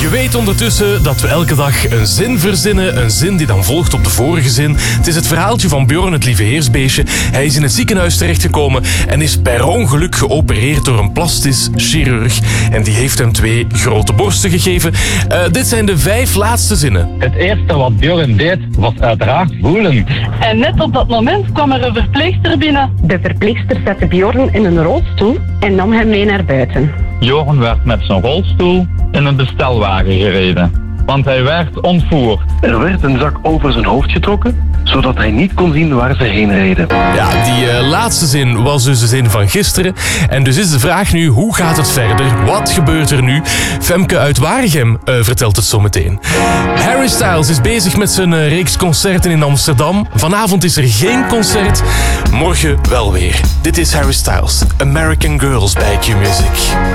Je weet ondertussen dat we elke dag een zin verzinnen. Een zin die dan volgt op de vorige zin. Het is het verhaaltje van Bjorn, het lieve heersbeestje. Hij is in het ziekenhuis terechtgekomen en is per ongeluk geopereerd door een plastisch chirurg. En die heeft hem 2 grote borsten gegeven. Dit zijn de 5 laatste zinnen. Het eerste wat Bjorn deed, was uiteraard voelen. En net op dat moment kwam er een verpleegster binnen. De verpleegster zette Bjorn in een rolstoel en nam hem mee naar buiten. Joren werd met zijn rolstoel in een bestelwagen gereden, want hij werd ontvoerd. Er werd een zak over zijn hoofd getrokken, zodat hij niet kon zien waar ze heen reden. Ja, die laatste zin was dus de zin van gisteren. En dus is de vraag nu, hoe gaat het verder? Wat gebeurt er nu? Femke uit Waregem vertelt het zo meteen. Harry Styles is bezig met zijn reeks concerten in Amsterdam. Vanavond is er geen concert, morgen wel weer. Dit is Harry Styles, American Girls bij Q-Music.